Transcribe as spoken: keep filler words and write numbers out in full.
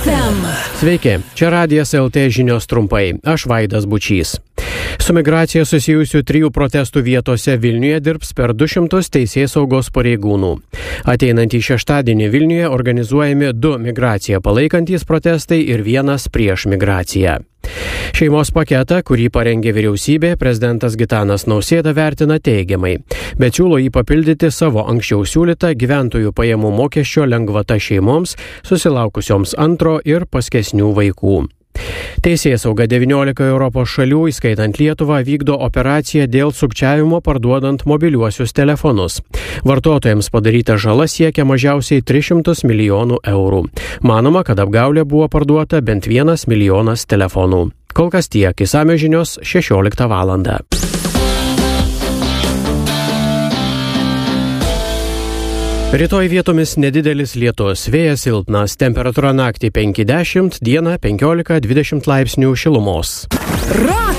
ef em. Sveiki, čia Radijas L T žinios trumpai. Aš Vaidas Bučys. Su migracija susijusių trijų protestų vietose Vilniuje dirbs per du šimtus teisėsaugos pareigūnų. Ateinantį šeštadienį Vilniuje organizuojami du migraciją palaikantys protestai ir vienas prieš migraciją. Šeimos paketą, kurį parengė vyriausybė, prezidentas Gitanas Nausėda vertina teigiamai, bet siūlo jį papildyti savo anksčiau siūlytą gyventojų pajamų mokesčio lengvata šeimoms, susilaukusioms antro ir paskesnių vaikų. Teisėsauga devyniolika Europos šalių, įskaitant Lietuvą, vykdo operaciją dėl sukčiavimo parduodant mobiliuosius telefonus. Vartotojams padaryta žala siekia mažiausiai tris šimtus milijonų eurų. Manoma, kad apgaulė buvo parduota bent vienas milijonas telefonų. Kol kas tiek, išsamios žinios šešioliktą valandą. Rytoj vietomis nedidelis lietus, vėjas silpnas, temperatūra naktį penki dešimt, dieną penkiolika dvidešimt laipsnių šilumos.